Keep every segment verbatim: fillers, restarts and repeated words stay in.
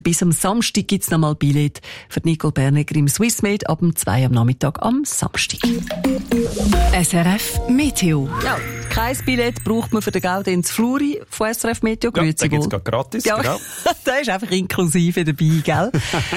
Bis am Samstag gibt es nochmal Billett für Nicole Berneger im Swissmade ab um zwei am Nachmittag am Samstag. S R F Meteo. Ja, kein Billett braucht man für den Gaudenz Fluri von S R F Meteo. Ja, Grüezi da gibt wohl. es gratis, Ja, genau. der ist einfach inklusive dabei, gell?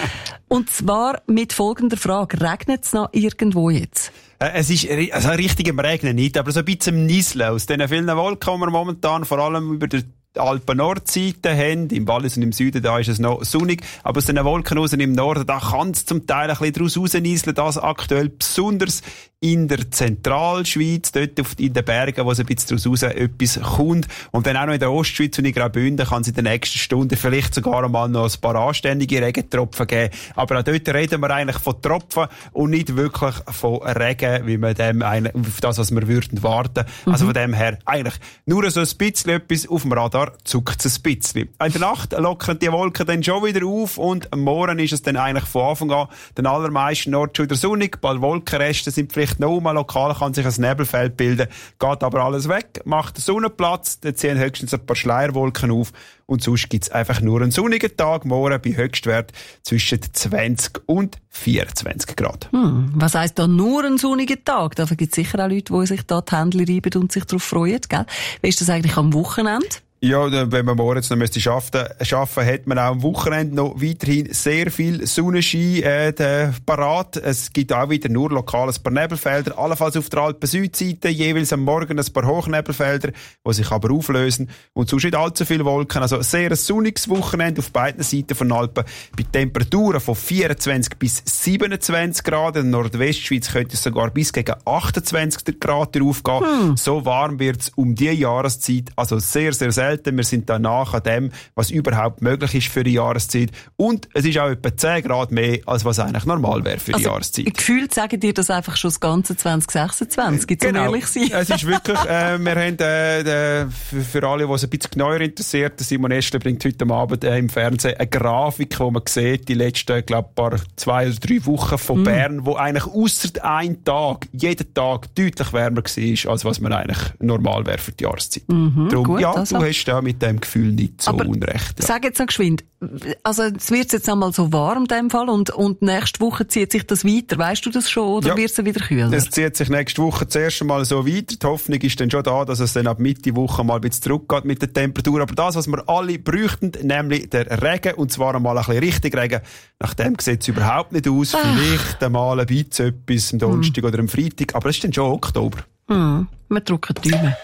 Und zwar mit folgender Frage. Regnet es noch irgendwo jetzt? Äh, Es ist ri- also richtig im Regnen nicht, aber so ein bisschen im Nieseln. Aus diesen vielen Wolken, die wir momentan vor allem über der Alpen-Nordseite haben, im Wallis und im Süden, da ist es noch sonnig, aber aus den Wolken raus im Norden, da kann es zum Teil ein bisschen draus rausnieseln, das aktuell besonders in der Zentralschweiz, dort auf, in den Bergen, wo es ein bisschen draus raus etwas kommt. Und dann auch noch in der Ostschweiz und in Graubünden kann es in den nächsten Stunden vielleicht sogar einmal noch ein paar anständige Regentropfen geben. Aber auch dort reden wir eigentlich von Tropfen und nicht wirklich von Regen, wie man dem eigentlich, auf das, was wir würden warten. Mhm. Also von dem her eigentlich nur so ein bisschen etwas auf dem Radar, zuckt es ein bisschen. In der Nacht lockern die Wolken dann schon wieder auf und am Morgen ist es dann eigentlich von Anfang an den allermeisten Orten schon wieder sonnig. Ein paar Wolkenreste sind vielleicht noch mal lokal, kann sich ein Nebelfeld bilden, geht aber alles weg, macht den Sonnenplatz, dann ziehen höchstens ein paar Schleierwolken auf und sonst gibt's einfach nur einen sonnigen Tag, morgen bei Höchstwert zwischen zwanzig und vierundzwanzig Grad. Hm, was heisst da nur ein sonniger Tag? Da gibt es sicher auch Leute, die sich da die Hände reiben und sich darauf freuen, gell? Wie ist das eigentlich am Wochenende? Ja, wenn man morgen jetzt noch müsste schaffen, schaffen, hat man auch am Wochenende noch weiterhin sehr viel Sonnenschein äh, parat. Es gibt auch wieder nur lokal ein paar Nebelfelder, allenfalls auf der Alpen-Südseite, jeweils am Morgen ein paar Hochnebelfelder, die sich aber auflösen. Und sonst nicht allzu viele Wolken. Also sehr ein sonniges Wochenende auf beiden Seiten von Alpen. Bei Temperaturen von vierundzwanzig bis siebenundzwanzig Grad. In der Nordwestschweiz könnte es sogar bis gegen achtundzwanzig Grad aufgehen. Hm. So warm wird es um diese Jahreszeit. Also sehr, sehr selten. Wir sind da nach an dem, was überhaupt möglich ist für die Jahreszeit. Und es ist auch etwa zehn Grad mehr, als was eigentlich normal wäre für die also, Jahreszeit. Gefühlt sagen dir das einfach schon das ganze zwanzig sechsundzwanzig, gibt es genau. ehrlich sein. Es ist wirklich, äh, wir haben, äh, äh, für, für alle, die es ein bisschen genauer interessiert, Simon Estler bringt heute Abend äh, im Fernsehen eine Grafik, wo man sieht, die letzten, glaube ich, paar zwei oder drei Wochen von mm. Bern, wo eigentlich ausser ein Tag, jeden Tag deutlich wärmer war, als was man eigentlich normal wäre für die Jahreszeit. Mhm, Darum, gut, ja, also. du hast ja mit dem Gefühl nicht so Aber unrecht. Ja. Sag jetzt noch geschwind, also es wird jetzt einmal so warm in dem Fall und, und nächste Woche zieht sich das weiter. Weißt du das schon oder ja. wird es wieder kühler? Es zieht sich nächste Woche zuerst einmal so weiter. Die Hoffnung ist dann schon da, dass es dann ab Mitte Woche mal ein bisschen zurückgeht mit der Temperatur. Aber das, was wir alle bräuchten, nämlich der Regen, und zwar einmal ein bisschen richtig Regen, nach dem sieht es überhaupt nicht aus. Ach. Vielleicht einmal ein bisschen etwas am Donnerstag hm. oder am Freitag, aber es ist dann schon Oktober. Hm. Wir drücken die Daumen.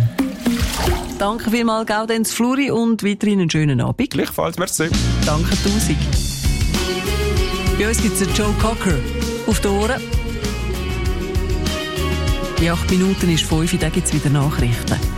Danke vielmals, Gaudenz Fluri, und weiterhin einen schönen Abend. Gleichfalls, merci. Danke tausend. Bei uns gibt es einen Joe Cocker auf die Ohren. In acht Minuten ist fünf, dann gibt es wieder Nachrichten.